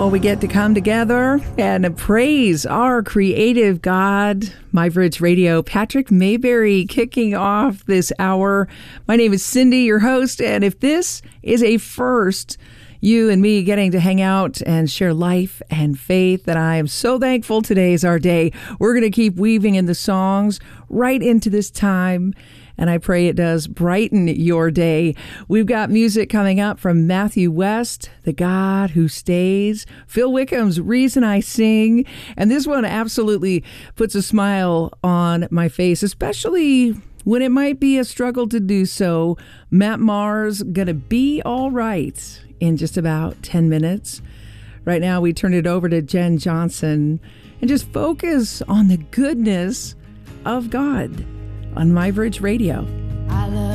Well, we get to come together and praise our creative God. MyBridge Radio, Patrick Mayberry kicking off this hour. My name is Cindy, your host, and if this is a first, you and me getting to hang out and share life and faith, that I am so thankful today is our day. We're going to keep weaving in the songs right into this time, and I pray it does brighten your day. We've got music coming up from Matthew West, The God Who Stays, Phil Wickham's Reason I Sing, and this one absolutely puts a smile on my face, especially when it might be a struggle to do so. Matt Maher's Gonna Be All Right in just about 10 minutes. Right now, we turn it over to Jen Johnson and just focus on the goodness of God on MyBridge Radio.